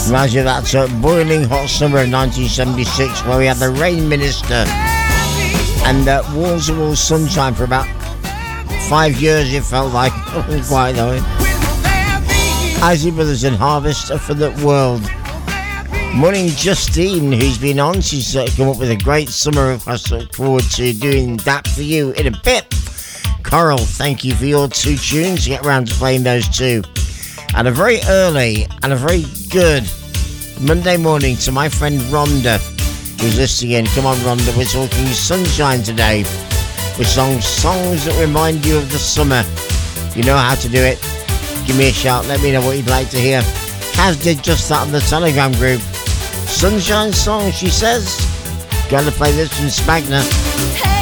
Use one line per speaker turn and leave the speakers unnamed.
Reminds you of that boiling hot summer of 1976 where we had the Rain Minister and Walls to Walls Sunshine for about 5 years, it felt like. It wasn't quite though. Isley Brothers and Harvest for the World. Morning Justine, who's been on. She's come up with a great summer request. Look forward to doing that for you in a bit. Coral, thank you for your 2 tunes. Get around to playing those too. And a very early and a very good Monday morning to my friend Rhonda, who's listening in. Come on, Rhonda, we're talking sunshine today. With songs that remind you of the summer. You know how to do it. Give me a shout, let me know what you'd like to hear. Kaz did just that on the Telegram group. Sunshine song, she says. Gotta play this from Spagna.
Hey.